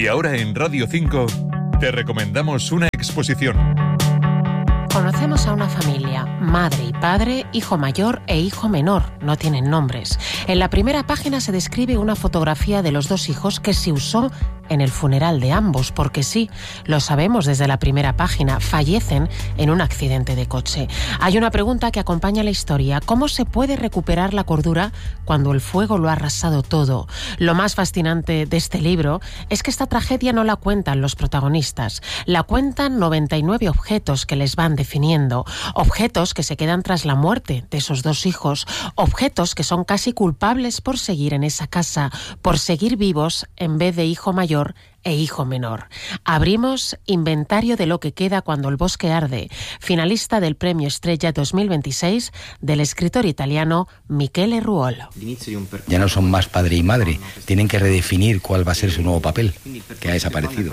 Y ahora en Radio 5 te recomendamos una exposición. Conocemos a una familia, madre y padre, hijo mayor e hijo menor, no tienen nombres. En la primera página se describe una fotografía de los dos hijos que se usó en el funeral de ambos, porque sí, lo sabemos desde la primera página, fallecen en un accidente de coche. Hay una pregunta que acompaña la historia: ¿cómo se puede recuperar la cordura cuando el fuego lo ha arrasado todo? Lo más fascinante de este libro es que esta tragedia no la cuentan los protagonistas, la cuentan 99 objetos que les van definiendo, objetos que se quedan tras la muerte de esos dos hijos, objetos que son casi culpables por seguir en esa casa, por seguir vivos en vez de hijo mayor e hijo menor. Abrimos Inventario de lo que queda cuando el bosque arde, finalista del Premio Estrella 2026 del escritor italiano Michele Ruolo. Ya no son más padre y madre, tienen que redefinir cuál va a ser su nuevo papel, que ha desaparecido.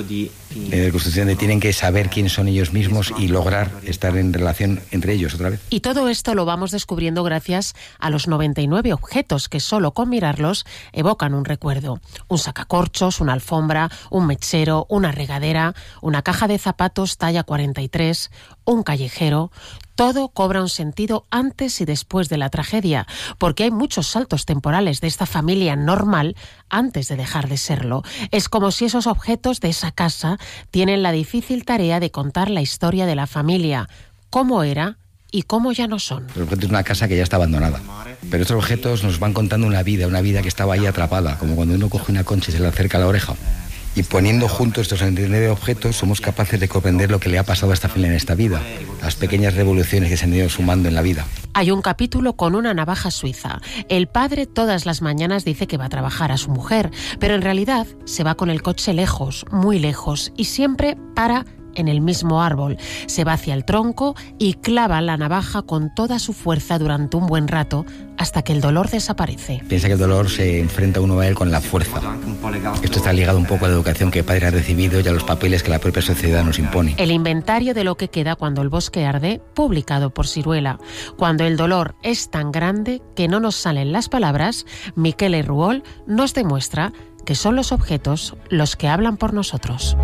En la construcción tienen que saber quiénes son ellos mismos y lograr estar en relación entre ellos otra vez. Y todo esto lo vamos descubriendo gracias a los 99 objetos que solo con mirarlos evocan un recuerdo. Un sacacorchos, una alfombra, un mechero, una regadera, una caja de zapatos talla 43, un callejero. Todo cobra un sentido antes y después de la tragedia, porque hay muchos saltos temporales de esta familia normal antes de dejar de serlo. Es como si esos objetos de esa casa tienen la difícil tarea de contar la historia de la familia, cómo era y cómo ya no son. El objeto es una casa que ya está abandonada, pero estos objetos nos van contando una vida que estaba ahí atrapada, como cuando uno coge una concha y se le acerca a la oreja. Y poniendo juntos estos 99 objetos somos capaces de comprender lo que le ha pasado a esta familia en esta vida, las pequeñas revoluciones que se han ido sumando en la vida. Hay un capítulo con una navaja suiza. El padre todas las mañanas dice que va a trabajar a su mujer, pero en realidad se va con el coche lejos, muy lejos, y siempre para en el mismo árbol. Se va hacia el tronco y clava la navaja con toda su fuerza durante un buen rato hasta que el dolor desaparece. Piensa que el dolor se enfrenta uno a él con la fuerza. Esto está ligado un poco a la educación que el padre ha recibido y a los papeles que la propia sociedad nos impone. El inventario de lo que queda cuando el bosque arde, publicado por Siruela. Cuando el dolor es tan grande que no nos salen las palabras, Michele Ruolo nos demuestra que son los objetos los que hablan por nosotros.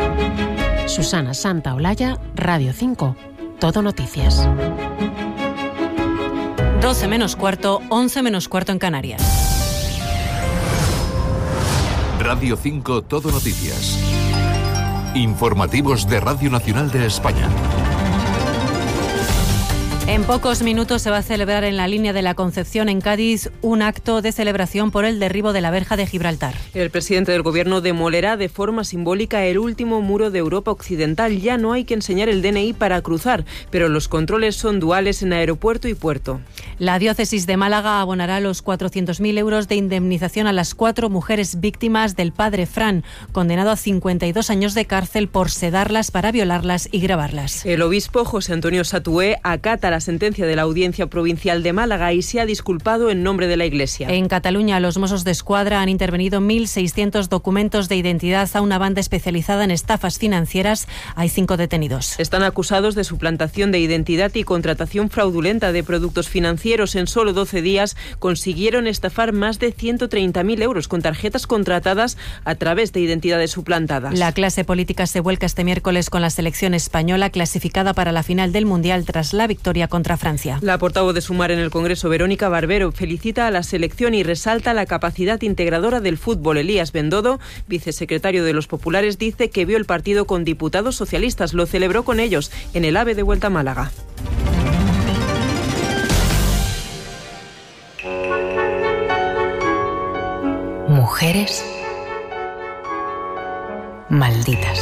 Susana Santaolalla, Radio 5, Todo Noticias. 12 menos cuarto, 11 menos cuarto en Canarias. Radio 5 Todo Noticias. Informativos de Radio Nacional de España. En pocos minutos se va a celebrar en la Línea de la Concepción en Cádiz un acto de celebración por el derribo de la verja de Gibraltar. El presidente del Gobierno demolerá de forma simbólica el último muro de Europa Occidental. Ya no hay que enseñar el DNI para cruzar, pero los controles son duales en aeropuerto y puerto. La diócesis de Málaga abonará los 400.000 euros de indemnización a las 4 mujeres víctimas del padre Fran, condenado a 52 años de cárcel por sedarlas para violarlas y grabarlas. El obispo José Antonio Satué acata la sentencia de la Audiencia Provincial de Málaga y se ha disculpado en nombre de la Iglesia. En Cataluña, los Mossos d'Esquadra han intervenido 1.600 documentos de identidad a una banda especializada en estafas financieras. Hay 5 detenidos. Están acusados de suplantación de identidad y contratación fraudulenta de productos financieros. En solo 12 días consiguieron estafar más de 130.000 euros con tarjetas contratadas a través de identidades suplantadas. La clase política se vuelca este miércoles con la selección española clasificada para la final del Mundial tras la victoria contra Francia. La portavoz de Sumar en el Congreso, Verónica Barbero, felicita a la selección y resalta la capacidad integradora del fútbol. Elías Bendodo, vicesecretario de los Populares, dice que vio el partido con diputados socialistas. Lo celebró con ellos en el AVE de vuelta a Málaga. Mujeres malditas.